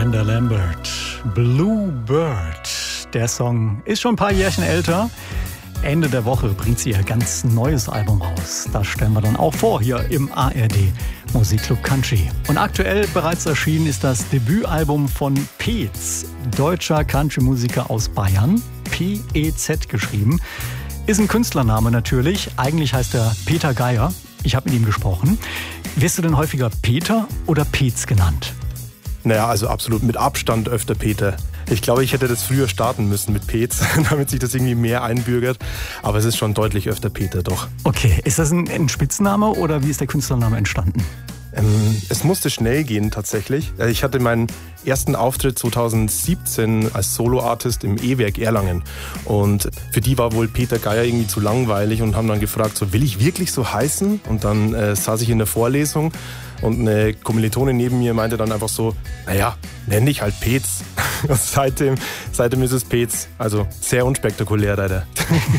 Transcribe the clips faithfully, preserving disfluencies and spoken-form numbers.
Amanda Lambert, Bluebird. Der Song ist schon ein paar Jährchen älter. Ende der Woche bringt sie ihr ganz neues Album raus. Das stellen wir dann auch vor hier im A R D Musikclub Country. Und aktuell bereits erschienen ist das Debütalbum von Peetz, deutscher Country-Musiker aus Bayern. P E Z geschrieben. Ist ein Künstlername natürlich. Eigentlich heißt er Peter Geier. Ich habe mit ihm gesprochen. Wirst du denn häufiger Peter oder Peetz genannt? Naja, also absolut mit Abstand öfter Peter. Ich glaube, ich hätte das früher starten müssen mit Peetz, damit sich das irgendwie mehr einbürgert. Aber es ist schon deutlich öfter Peter, doch. Okay, ist das ein, ein Spitzname oder wie ist der Künstlername entstanden? Ähm, es musste schnell gehen tatsächlich. Ich hatte meinen ersten Auftritt zweitausendsiebzehn als Solo-Artist im E-Werk Erlangen. Und für die war wohl Peter Geier irgendwie zu langweilig und haben dann gefragt, so, will ich wirklich so heißen? Und dann äh, saß ich in der Vorlesung und eine Kommilitonin neben mir meinte dann einfach so, naja, nenn dich halt Peetz. Und seitdem, seitdem ist es Peetz. Also sehr unspektakulär leider.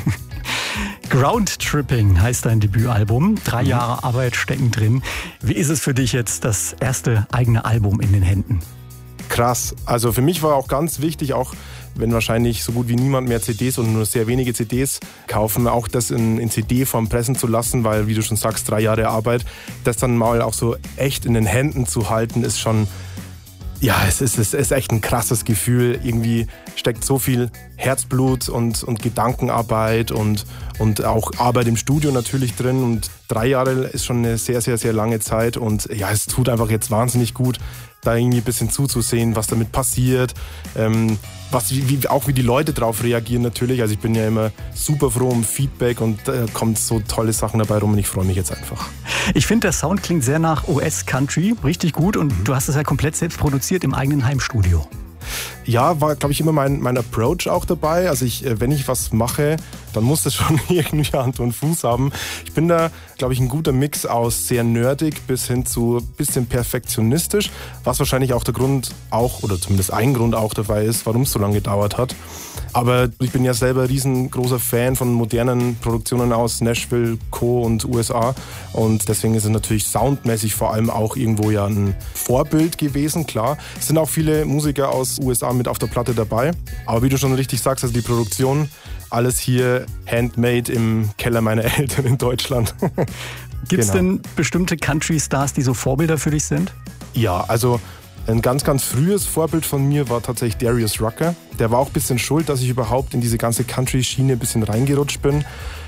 Ground Tripping heißt dein Debütalbum. Drei mhm. Jahre Arbeit stecken drin. Wie ist es für dich jetzt, das erste eigene Album in den Händen? Krass. Also für mich war auch ganz wichtig, auch wenn wahrscheinlich so gut wie niemand mehr C Ds und nur sehr wenige C Ds kaufen, auch das in, in C D-Form pressen zu lassen, weil, wie du schon sagst, drei Jahre Arbeit, das dann mal auch so echt in den Händen zu halten, ist schon, ja, es ist, es ist echt ein krasses Gefühl. Irgendwie steckt so viel Herzblut und, und Gedankenarbeit und, und auch Arbeit im Studio natürlich drin. Und drei Jahre ist schon eine sehr, sehr, sehr lange Zeit. Und ja, es tut einfach jetzt wahnsinnig gut, da irgendwie ein bisschen zuzusehen, was damit passiert. Ähm, was, wie, auch wie die Leute drauf reagieren natürlich. Also ich bin ja immer super froh um Feedback und da äh, kommt so tolle Sachen dabei rum und ich freue mich jetzt einfach. Ich finde, der Sound klingt sehr nach U S-Country, richtig gut und mhm. du hast es ja komplett selbst produziert im eigenen Heimstudio. Ja, war, glaube ich, immer mein, mein Approach auch dabei. Also ich, wenn ich was mache, dann muss das schon irgendwie Hand und Fuß haben. Ich bin da, glaube ich, ein guter Mix aus sehr nerdig bis hin zu ein bisschen perfektionistisch, was wahrscheinlich auch der Grund auch, oder zumindest ein Grund auch dabei ist, warum es so lange gedauert hat. Aber ich bin ja selber riesengroßer Fan von modernen Produktionen aus Nashville, Co. und U S A. Und deswegen ist es natürlich soundmäßig vor allem auch irgendwo ja ein Vorbild gewesen, klar. Es sind auch viele Musiker aus U S A mit auf der Platte dabei. Aber wie du schon richtig sagst, also die Produktion, alles hier handmade im Keller meiner Eltern in Deutschland. Gibt es genau. denn bestimmte Country-Stars, die so Vorbilder für dich sind? Ja, also ein ganz, ganz frühes Vorbild von mir war tatsächlich Darius Rucker. Der war auch ein bisschen schuld, dass ich überhaupt in diese ganze Country-Schiene ein bisschen reingerutscht bin.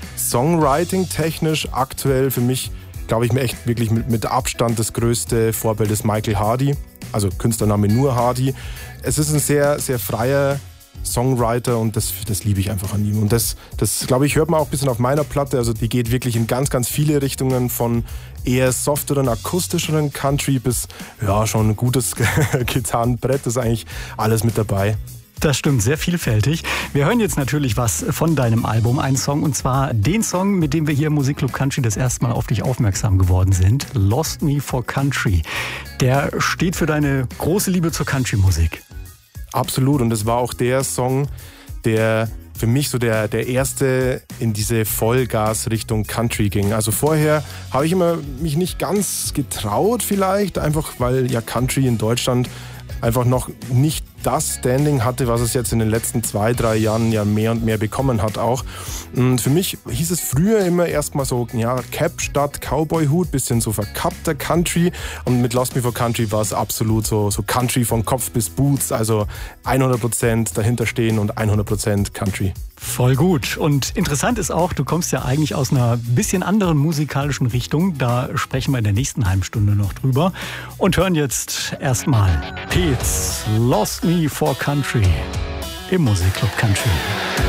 Songwriting-technisch aktuell für mich, glaube ich, mir echt wirklich mit, mit Abstand das größte Vorbild ist Michael Hardy. Also Künstlername nur Hardy. Es ist ein sehr, sehr freier Songwriter und das, das liebe ich einfach an ihm. Und das, das glaube ich, hört man auch ein bisschen auf meiner Platte. Also die geht wirklich in ganz, ganz viele Richtungen, von eher softeren, akustischeren Country bis ja schon ein gutes Gitarrenbrett. Das ist eigentlich alles mit dabei. Das stimmt, sehr vielfältig. Wir hören jetzt natürlich was von deinem Album, einen Song, und zwar den Song, mit dem wir hier im Musikclub Country das erste Mal auf dich aufmerksam geworden sind, Lost Me for Country. Der steht für deine große Liebe zur Country-Musik. Absolut, und es war auch der Song, der für mich so der, der erste in diese Vollgas-Richtung Country ging. Also vorher habe ich immer mich nicht ganz getraut vielleicht, einfach weil ja Country in Deutschland einfach noch nicht das Standing hatte, was es jetzt in den letzten zwei, drei Jahren ja mehr und mehr bekommen hat auch. Und für mich hieß es früher immer erstmal so, ja, Cap statt Cowboy-Hut, bisschen so verkappter Country. Und mit Lost Me for Country war es absolut so, so Country von Kopf bis Boots, also hundert Prozent dahinter stehen und hundert Prozent Country. Voll gut. Und interessant ist auch, du kommst ja eigentlich aus einer bisschen anderen musikalischen Richtung. Da sprechen wir in der nächsten halben Stunde noch drüber. Und hören jetzt erstmal Peetz, Lost Me for Country im Musikclub Country.